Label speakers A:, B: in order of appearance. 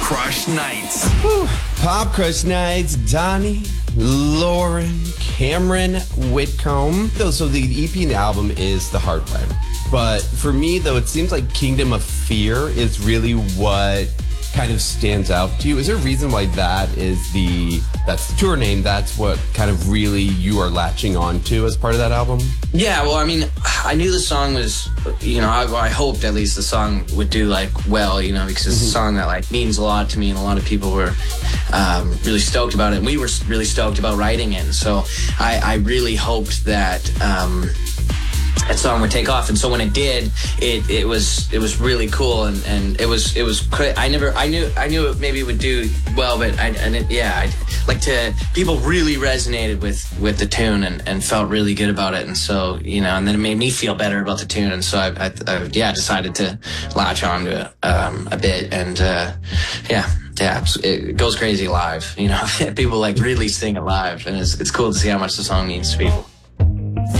A: Crush Nights.
B: Pop Crush Nights, Donnie, Lauren, Cameron Whitcomb. So the EP and the album is The Heartland. But for me, though, it seems like Kingdom of Fear is really what kind of stands out to you. Is there a reason why that's the tour name? That's what kind of really you are latching on to as part of that album?
C: Yeah, well, I mean, I knew the song was, I hoped at least the song would do well, because it's a song that means a lot to me, and a lot of people were really stoked about it, and we were really stoked about writing it. And so I really hoped that that song would take off, and so when it did, it was really cool, and it was I knew it maybe would do well, but people really resonated with the tune and felt really good about it, and so and then it made me feel better about the tune, and so I decided to latch on to it a bit, and it goes crazy live. People really sing it live, and it's cool to see how much the song means to people.